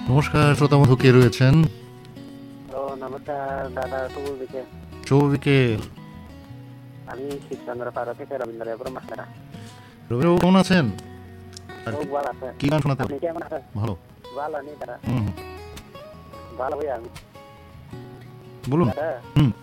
নমস্কার শ্রোতা বন্ধু, কে রয়েছেন? নমস্কার দাদা, শুভ বিকেল। শুভ বিকেল। আমি শিবচন্দ্র পাড়া থেকে রবীন্দ্র মাস্টার। রবিবাবু কেমন আছেন? খুব ভালো আছে। কি গান শোনাতেন? আপনি কেমন আছেন? ভালো। ভালো নেই দাদা, হুম, ভালো ভাই আমি বলুন। দাদা। হুম।